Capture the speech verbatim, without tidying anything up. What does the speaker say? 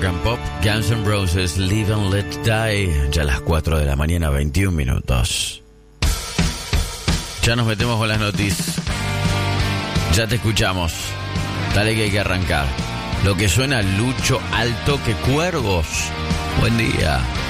Rock and Pop, Guns N' Roses, Live and Let Die. Ya a las cuatro de la mañana, veintiún minutos. Ya nos metemos con las noticias. Ya te escuchamos. Dale que hay que arrancar. Lo que suena Lucho al toque, Cuervos. Buen día.